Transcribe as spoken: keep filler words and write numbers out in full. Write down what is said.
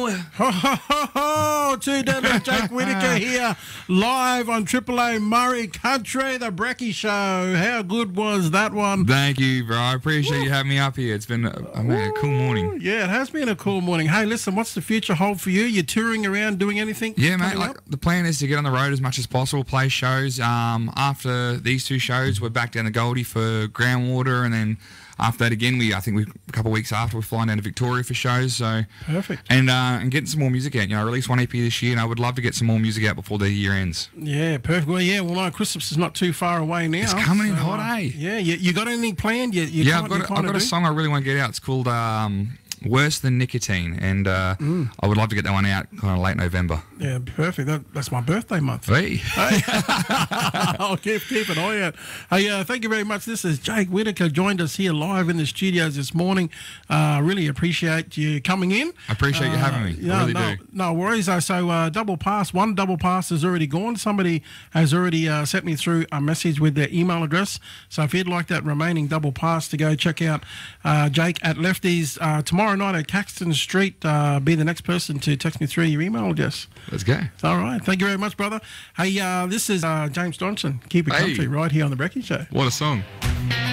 more. Ho, ho, ho, ho. Two Deadlift Jake Whittaker here, live on Triple A Murray Country, the Brekkie Show. How good was that one? Thank you, bro. I appreciate you having me up here. It's been a, man, a cool morning. Yeah, it has been a cool morning. Hey, listen, what's the future hold for you? You're touring around, doing anything? Yeah, mate. Like, the plan is to get on the road as much as possible, play shows. Um, after these two shows, we're back down to Goldie for Groundwater, and then after that again, we I think we a couple of weeks after we're flying down to Victoria for shows. So perfect. And uh, and getting some more music out. You know, I released one E P this year, and I would love to get some more music out before the year ends. Yeah, perfect. Well, yeah. Well, no, Christmas is not too far away now. It's coming so, in hot, eh? Yeah. You, you got anything planned? You, you yeah, I've got a, I've got a song I really want to get out. It's called Um, Worse Than Nicotine, and uh, mm. I would love to get that one out kind of late November. Yeah, perfect. That, that's my birthday month. Hey. Hey. I'll keep, keep an eye out. Hey, uh, thank you very much. This is Jake Whittaker, joined us here live in the studios this morning. I uh, really appreciate you coming in. I appreciate uh, you having me. I no, really no, do. No worries. Uh, so uh, double pass, one double pass has already gone. Somebody has already uh, sent me through a message with their email address. So if you'd like that remaining double pass to go check out uh, Jake at Lefties uh, tomorrow night at Caxton Street, uh, be the next person to text me through your email address. Let's go. All right. Thank you very much, brother. Hey, uh, this is uh, James Johnson, Keep It Hey. Country, right here on The Brekkie Show. What a song.